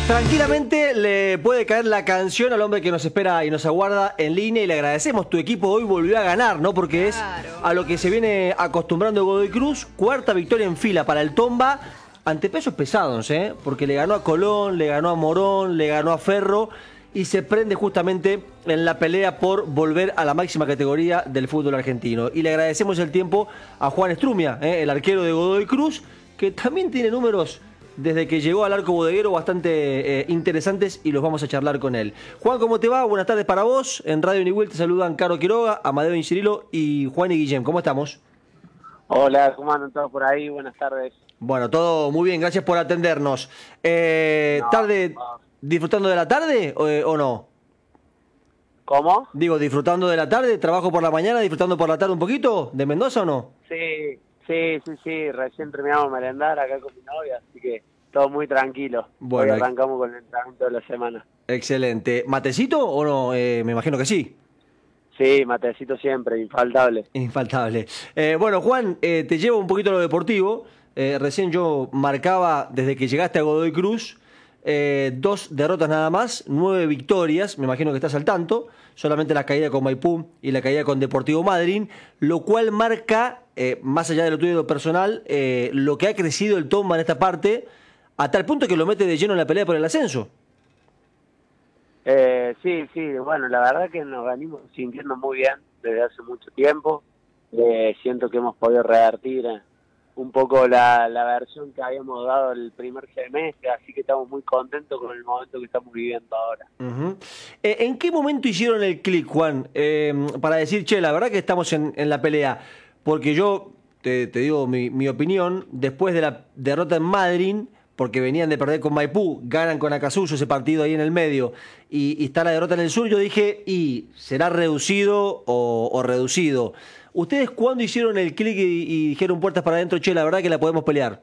Tranquilamente le puede caer la canción al hombre que nos espera y nos aguarda en línea, y le agradecemos. Tu equipo hoy volvió a ganar, ¿no? Porque es a lo que se viene acostumbrando Godoy Cruz. Cuarta victoria en fila para el Tomba ante pesos pesados, ¿eh? Porque le ganó a Colón, le ganó a Morón, le ganó a Ferro y se prende justamente en la pelea por volver a la máxima categoría del fútbol argentino. Y le agradecemos el tiempo a Juan Estrumia, el arquero de Godoy Cruz, que también tiene números desde que llegó al arco bodeguero bastante interesantes, y los vamos a charlar con él. Juan, ¿cómo te va? Buenas tardes para vos. En Radio Nivel te saludan Caro Quiroga, Amadeo Incirilo y Juan y Guillem. ¿Cómo estamos? Hola, ¿cómo andan todos por ahí? Buenas tardes. Bueno, todo muy bien, gracias por atendernos. ¿Tarde disfrutando de la tarde o no? ¿Cómo? Digo, disfrutando de la tarde, trabajo por la mañana, disfrutando por la tarde un poquito, ¿de Mendoza o no? Sí. Recién terminamos de merendar acá con mi novia, así que todo muy tranquilo. Bueno, hoy arrancamos con el entrenamiento de la semana. Excelente. ¿Matecito o no? Me imagino que sí. Sí, matecito siempre, infaltable. Infaltable. Bueno, Juan, te llevo un poquito a lo deportivo. Recién yo marcaba, desde que llegaste a Godoy Cruz, 2 derrotas nada más, 9 victorias, me imagino que estás al tanto, solamente la caída con Maipú y la caída con Deportivo Madryn, lo cual marca, más allá de lo tuyo y lo personal, lo que ha crecido el Tomba en esta parte, a tal punto que lo mete de lleno en la pelea por el ascenso. Sí, bueno, la verdad que nos venimos sintiendo muy bien desde hace mucho tiempo. Siento que hemos podido revertir un poco la versión que habíamos dado el primer semestre, así que estamos muy contentos con el momento que estamos viviendo ahora. Uh-huh. ¿En qué momento hicieron el clic, Juan? Para decir, che, la verdad que estamos en la pelea. Porque yo, te digo mi opinión, después de la derrota en Madryn, porque venían de perder con Maipú, ganan con Acasuso ese partido ahí en el medio, y está la derrota en el sur, yo dije, ¿y será reducido o reducido? ¿Ustedes cuándo hicieron el clic y dijeron puertas para adentro, che, la verdad que la podemos pelear?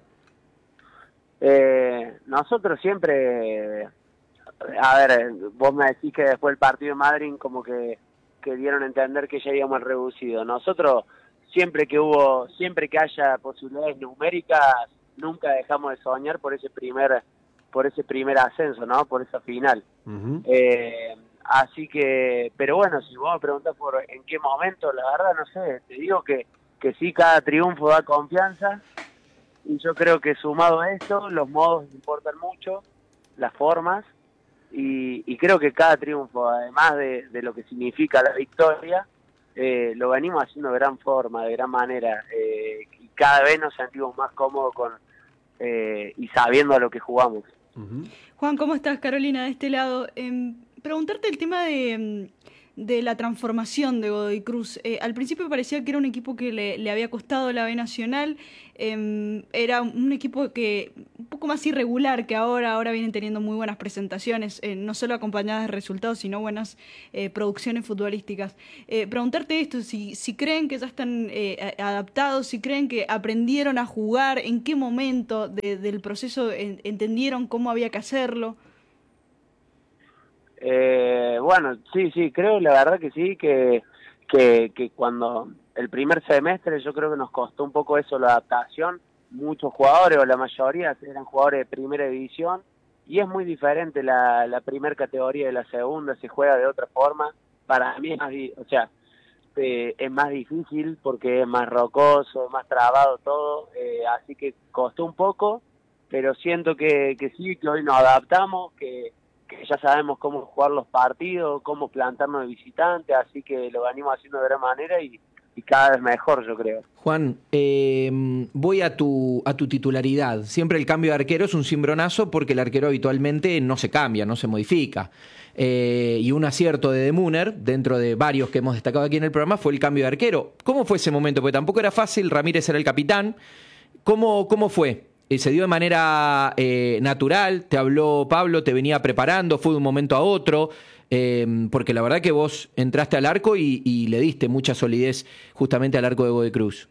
Nosotros siempre, a ver, vos me decís que después del partido de Madryn como que dieron a entender que ya habíamos reducido. Nosotros siempre que haya posibilidades numéricas, nunca dejamos de soñar por ese primer ascenso, ¿no? Por esa final. Uh-huh. Así que, pero bueno, si vos me preguntás por en qué momento, la verdad no sé, te digo que sí, cada triunfo da confianza, y yo creo que sumado a esto, los modos importan mucho, las formas, y creo que cada triunfo, además de lo que significa la victoria, lo venimos haciendo de gran forma, de gran manera, y cada vez nos sentimos más cómodos y sabiendo a lo que jugamos. Uh-huh. Juan, ¿cómo estás? Carolina, de este lado. Preguntarte el tema de la transformación de Godoy Cruz. Al principio parecía que era un equipo que le había costado la B Nacional. Era un equipo que un poco más irregular que ahora vienen teniendo muy buenas presentaciones, no solo acompañadas de resultados, sino buenas producciones futbolísticas. Preguntarte esto, si creen que ya están adaptados, si creen que aprendieron a jugar, en qué momento del proceso entendieron cómo había que hacerlo. Bueno, sí, creo la verdad que sí, que cuando el primer semestre yo creo que nos costó un poco eso, la adaptación. Muchos jugadores, o la mayoría, eran jugadores de primera división, y es muy diferente la primera categoría de la segunda, se juega de otra forma. Para mí es más difícil porque es más rocoso, más trabado todo, así que costó un poco, pero siento que sí, que hoy nos adaptamos, que ya sabemos cómo jugar los partidos, cómo plantarnos de visitante, así que lo venimos haciendo de gran manera y cada vez mejor, yo creo. Juan, voy a tu titularidad. Siempre el cambio de arquero es un cimbronazo porque el arquero habitualmente no se cambia, no se modifica. Y un acierto de Müller, dentro de varios que hemos destacado aquí en el programa, fue el cambio de arquero. ¿Cómo fue ese momento? Porque tampoco era fácil, Ramírez era el capitán. ¿Cómo fue? ¿Se dio de manera natural? ¿Te habló Pablo? ¿Te venía preparando? ¿Fue de un momento a otro? Porque la verdad que vos entraste al arco y le diste mucha solidez justamente al arco de Godoy Cruz.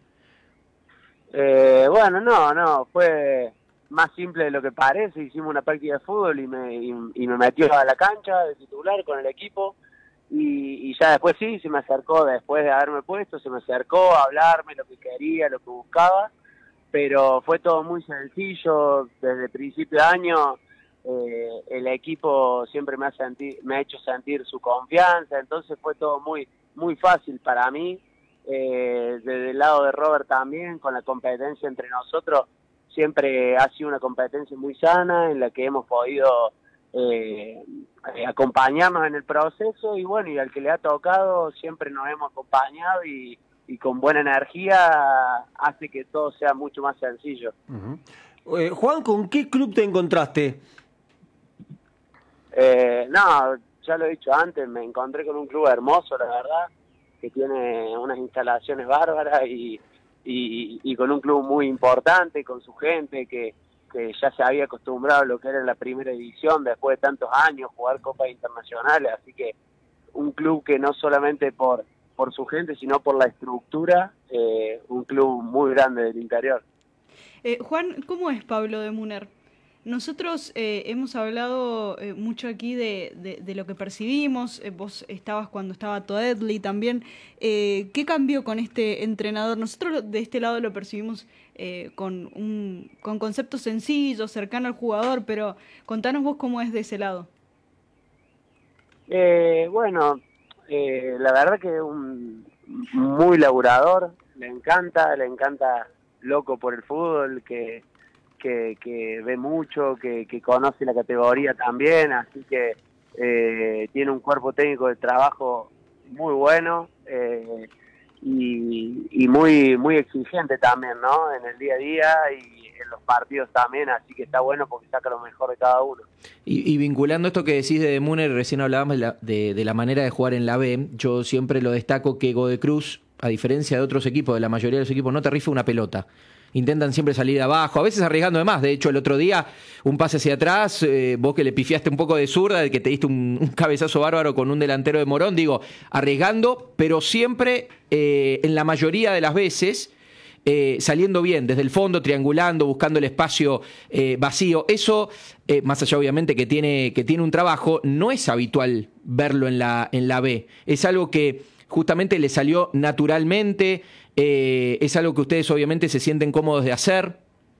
Bueno, no, fue más simple de lo que parece. Hicimos una práctica de fútbol y me metió a la cancha de titular con el equipo, y ya después sí, se me acercó, después de haberme puesto, se me acercó a hablarme lo que quería, lo que buscaba, pero fue todo muy sencillo. Desde principio de año el equipo siempre me ha hecho sentir su confianza, entonces fue todo muy fácil para mí. Desde el lado de Robert también, con la competencia entre nosotros, siempre ha sido una competencia muy sana en la que hemos podido acompañarnos en el proceso, y bueno, y al que le ha tocado siempre nos hemos acompañado y con buena energía hace que todo sea mucho más sencillo. Juan, ¿con qué club te encontraste? No, ya lo he dicho antes, me encontré con un club hermoso, la verdad, que tiene unas instalaciones bárbaras y con un club muy importante, con su gente que ya se había acostumbrado a lo que era la primera división después de tantos años, jugar copas internacionales, así que un club que no solamente por su gente, sino por la estructura, un club muy grande del interior. Juan, ¿cómo es Pablo Demuner? Nosotros hemos hablado mucho aquí de lo que percibimos. Vos estabas cuando estaba Toedli también. ¿Qué cambió con este entrenador? Nosotros de este lado lo percibimos con conceptos sencillos, cercano al jugador, pero contanos vos cómo es de ese lado. Bueno, la verdad que es un muy laburador, le encanta loco por el fútbol, que ve mucho, que conoce la categoría también, así que tiene un cuerpo técnico de trabajo muy bueno y muy exigente también, ¿no? En el día a día y en los partidos también, así que está bueno porque saca lo mejor de cada uno. Y vinculando esto que decís de Demuner, recién hablábamos de la manera de jugar en la B, yo siempre lo destaco que Godecruz, a diferencia de otros equipos, de la mayoría de los equipos, no te rifa una pelota. Intentan siempre salir de abajo, a veces arriesgando de más. De hecho, el otro día, un pase hacia atrás, vos que le pifiaste un poco de zurda, de que te diste un cabezazo bárbaro con un delantero de Morón, digo, arriesgando, pero siempre, en la mayoría de las veces, saliendo bien, desde el fondo, triangulando, buscando el espacio vacío. Eso, más allá obviamente que tiene un trabajo, no es habitual verlo en la B. Es algo que justamente le salió naturalmente. ¿Es algo que ustedes obviamente se sienten cómodos de hacer?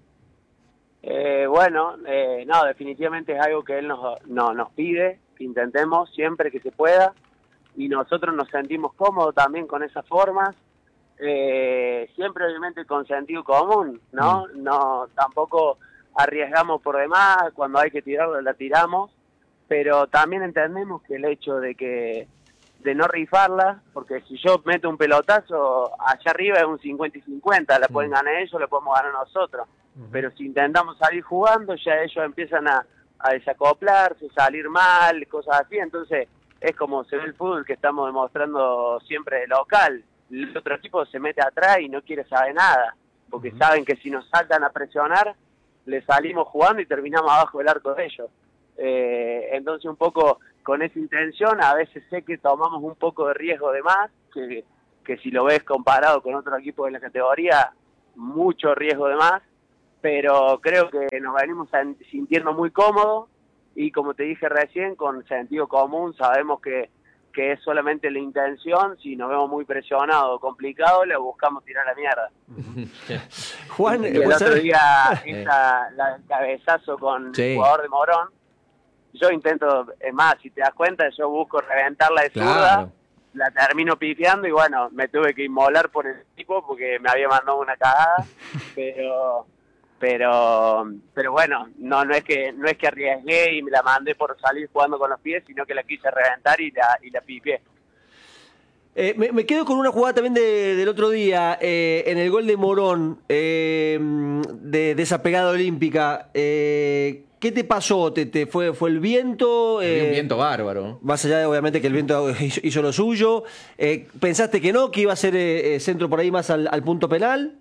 Bueno, no, definitivamente es algo que él nos pide, que intentemos siempre que se pueda, y nosotros nos sentimos cómodos también con esas formas, siempre obviamente con sentido común, ¿no? No, tampoco arriesgamos por demás, cuando hay que tirarla la tiramos, pero también entendemos que el hecho de no rifarla, porque si yo meto un pelotazo allá arriba es un 50 y 50, la pueden ganar ellos, la podemos ganar nosotros, pero si intentamos salir jugando, ya ellos empiezan a desacoplarse, salir mal, cosas así, entonces es como se ve el fútbol que estamos demostrando siempre de local. El otro equipo se mete atrás y no quiere saber nada, porque saben que si nos saltan a presionar, le salimos jugando y terminamos abajo del arco de ellos. Entonces un poco con esa intención, a veces sé que tomamos un poco de riesgo de más, que si lo ves comparado con otro equipo de la categoría, mucho riesgo de más, pero creo que nos venimos sintiendo muy cómodos y como te dije recién, con sentido común, sabemos que es solamente la intención, si nos vemos muy presionados o complicados, le buscamos tirar la mierda. Juan, y el otro día, el cabezazo con el jugador de Morón, yo intento, es más, si te das cuenta, yo busco reventarla de zurda, la termino pifiando y bueno, me tuve que inmolar por el tipo porque me había mandado una cagada, pero bueno, no es que arriesgué y me la mandé por salir jugando con los pies, sino que la quise reventar y la pifié. Me quedo con una jugada también del otro día, en el gol de Morón, de esa pegada olímpica. ¿Qué te pasó? ¿Fue el viento? Había un viento bárbaro. Más allá de, obviamente, que el viento hizo lo suyo. ¿Pensaste que no? ¿Que iba a ser centro por ahí más al punto penal?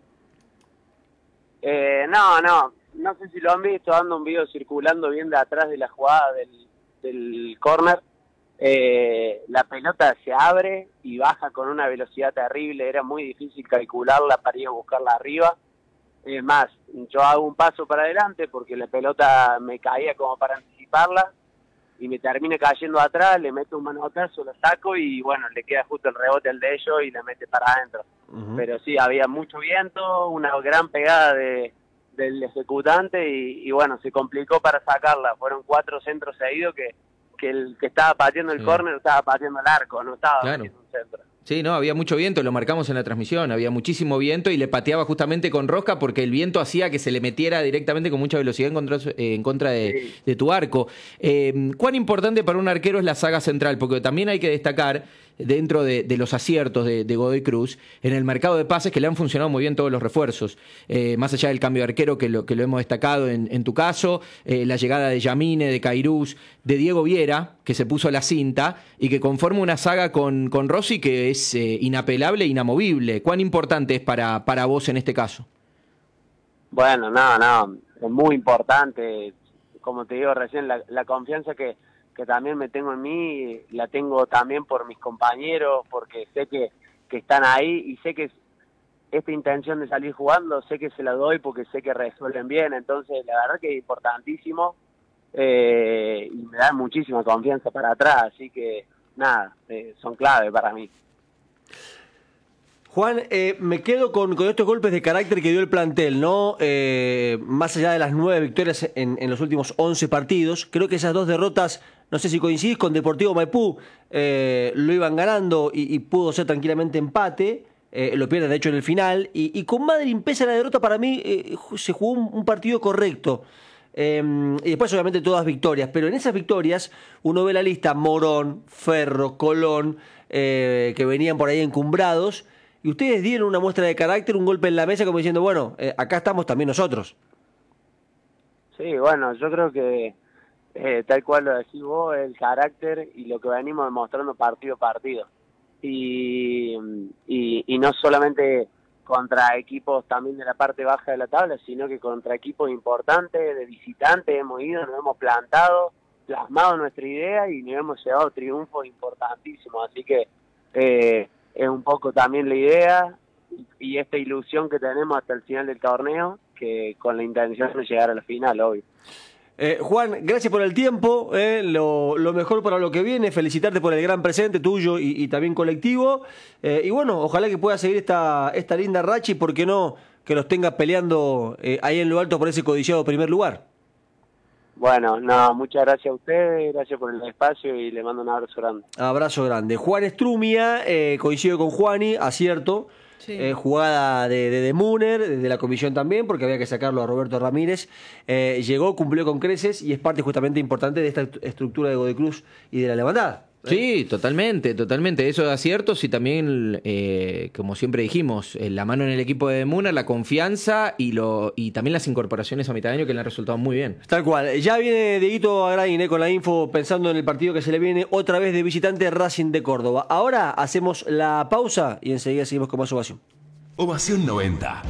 No sé si lo han visto, ando un video circulando bien de atrás de la jugada del córner. La pelota se abre y baja con una velocidad terrible, era muy difícil calcularla para ir a buscarla arriba. Es más, yo hago un paso para adelante porque la pelota me caía como para anticiparla y me termina cayendo atrás, le meto un manotazo, lo saco y bueno, le queda justo el rebote al de ellos y la mete para adentro. Pero sí, había mucho viento, una gran pegada de del ejecutante y bueno, se complicó para sacarla. Fueron 4 centros seguidos que el que estaba pateando el córner estaba pateando el arco, no estaba metiendo un centro. Sí, no, había mucho viento, lo marcamos en la transmisión, había muchísimo viento y le pateaba justamente con rosca porque el viento hacía que se le metiera directamente con mucha velocidad en contra de tu arco. ¿Cuán importante para un arquero es la saga central? Porque también hay que destacar, dentro de los aciertos de Godoy Cruz, en el mercado de pases que le han funcionado muy bien todos los refuerzos. Más allá del cambio de arquero que lo hemos destacado en tu caso, la llegada de Yamine, de Cairuz, de Diego Viera, que se puso la cinta y que conforma una saga con Rossi que es inapelable e inamovible. ¿Cuán importante es para vos en este caso? Bueno, no, es muy importante. Como te digo recién, la confianza que también me tengo en mí, la tengo también por mis compañeros, porque sé que están ahí y sé que esta intención de salir jugando, sé que se la doy porque sé que resuelven bien. Entonces, la verdad que es importantísimo y me da muchísima confianza para atrás. Así que, nada, son clave para mí. Juan, me quedo con estos golpes de carácter que dio el plantel, ¿no? Más allá de las 9 victorias en los últimos 11 partidos, creo que esas 2 derrotas, no sé si coincidís, con Deportivo Maipú lo iban ganando y pudo ser tranquilamente empate, lo pierde de hecho en el final, y con Madryn, pese a la derrota, para mí se jugó un partido correcto. Y después obviamente todas victorias, pero en esas victorias uno ve la lista: Morón, Ferro, Colón, que venían por ahí encumbrados, y ustedes dieron una muestra de carácter, un golpe en la mesa como diciendo, bueno, acá estamos también nosotros. Sí, bueno, yo creo que tal cual lo decís vos, el carácter y lo que venimos demostrando partido a partido. Y no solamente contra equipos también de la parte baja de la tabla, sino que contra equipos importantes, de visitantes, hemos ido, nos hemos plantado, plasmado nuestra idea y nos hemos llevado triunfos importantísimos. Así que es un poco también la idea y esta ilusión que tenemos hasta el final del torneo, que con la intención de llegar a la final, obvio. Juan, gracias por el tiempo, lo mejor para lo que viene, felicitarte por el gran presente tuyo y también colectivo, y bueno, ojalá que pueda seguir esta linda racha y por qué no, que los tenga peleando ahí en lo alto por ese codiciado primer lugar. Bueno, no, muchas gracias a ustedes, gracias por el espacio y le mando un abrazo grande. Abrazo grande. Juan Estrumia, coincido con Juani, acierto. Sí. Jugada de Müner, de la comisión también, porque había que sacarlo a Roberto Ramírez. Llegó, cumplió con creces y es parte justamente importante de esta estructura de Godoy Cruz y de la levantada. Sí, totalmente. Eso es aciertos y también, como siempre dijimos, la mano en el equipo de Müner, la confianza y también las incorporaciones a mitad de año que le han resultado muy bien. Tal cual. Ya viene Dieguito Agrain con la info, pensando en el partido que se le viene otra vez de visitante, Racing de Córdoba. Ahora hacemos la pausa y enseguida seguimos con más Ovación. Ovación 90.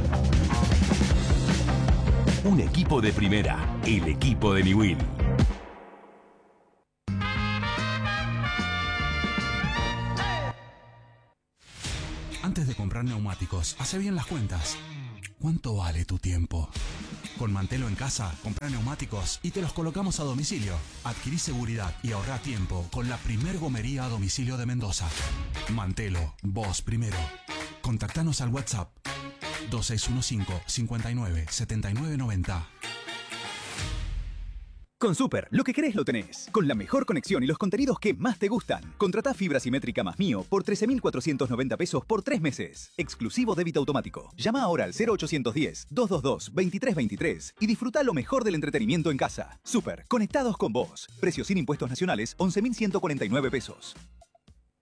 Un equipo de primera, el equipo de Niwil. Antes de comprar neumáticos, hace bien las cuentas. ¿Cuánto vale tu tiempo? Con Mantelo en casa, compra neumáticos y te los colocamos a domicilio. Adquirí seguridad y ahorra tiempo con la primer gomería a domicilio de Mendoza. Mantelo, vos primero. Contactanos al WhatsApp 2615 59 79 90. Con Super, lo que querés lo tenés. Con la mejor conexión y los contenidos que más te gustan. Contratá fibra simétrica más Mío por 13.490 pesos por 3 meses. Exclusivo débito automático. Llama ahora al 0810-222-2323 y disfruta lo mejor del entretenimiento en casa. Super, conectados con vos. Precio sin impuestos nacionales, 11.149 pesos.